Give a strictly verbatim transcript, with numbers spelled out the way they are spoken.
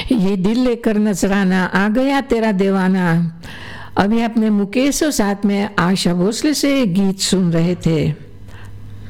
ये दिल लेकर नजराना आ गया तेरा दीवाना। अभी अपने मुकेश और साथ में आशा भोसले से गीत सुन रहे थे।